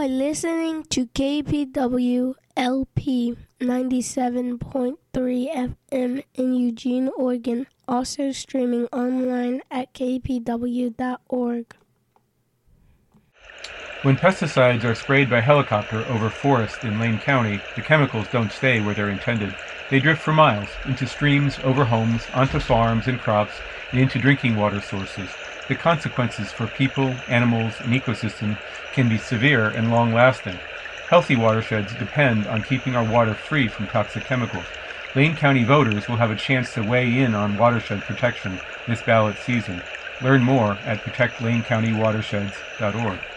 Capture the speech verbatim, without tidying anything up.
are listening to K P W L P ninety-seven point three F M in Eugene, Oregon, also streaming online at k p w dot org. When pesticides are sprayed by helicopter over forests in Lane County, the chemicals don't stay where they're intended. They drift for miles, into streams, over homes, onto farms and crops, and into drinking water sources. The consequences for people, animals, and ecosystem can be severe and long-lasting. Healthy watersheds depend on keeping our water free from toxic chemicals. Lane County voters will have a chance to weigh in on watershed protection this ballot season. Learn more at protect lane county watersheds dot org.